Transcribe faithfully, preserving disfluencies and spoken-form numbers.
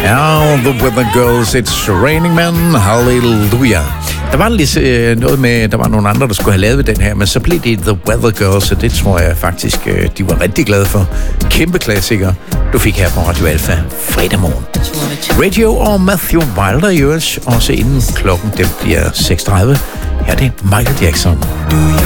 Ja, The Weather Girls, It's Raining Men, Hallelujah. Der var lidt øh, noget med, der var nogle andre, der skulle have lavet den her, men så blev det The Weather Girls, og det tror jeg faktisk, øh, de var rigtig glade for. Kæmpe klassiker, du fik her på Radio Alpha fredag morgen. Radio og Matthew Wilder i øvrigt, også inden klokken den bliver seks tredive. Her er det Michael Jackson.